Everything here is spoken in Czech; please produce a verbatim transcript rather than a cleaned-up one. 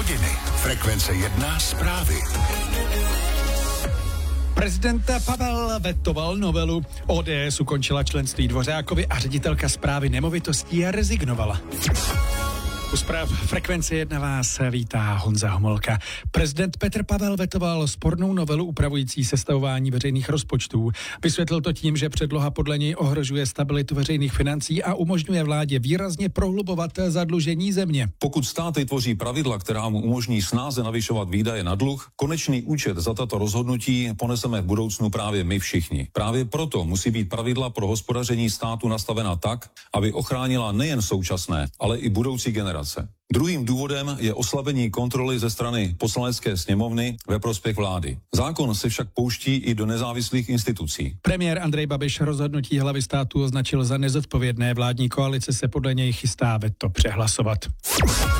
hodiny. Frekvence jedna zprávy. Prezident Pavel vetoval novelu. O D S ukončila členství Dvořákovi a ředitelka správy nemovitostí rezignovala. U zpráv Frekvence jedna vás vítá Honza Homolka. Prezident Petr Pavel vetoval spornou novelu upravující sestavování veřejných rozpočtů. Vysvětlil to tím, že předloha podle něj ohrožuje stabilitu veřejných financí a umožňuje vládě výrazně prohlubovat zadlužení země. Pokud státy tvoří pravidla, která mu umožní snáze navyšovat výdaje na dluh, konečný účet za tato rozhodnutí poneseme v budoucnu právě my všichni. Právě proto musí být pravidla pro hospodaření státu nastavena tak, aby ochránila nejen současné, ale i budoucí generace. Druhým důvodem je oslabení kontroly ze strany Poslanecké sněmovny ve prospěch vlády. Zákon se však pouští i do nezávislých institucí. Premiér Andrej Babiš rozhodnutí hlavy státu označil za nezodpovědné. Vládní koalice se podle něj chystá veto přehlasovat.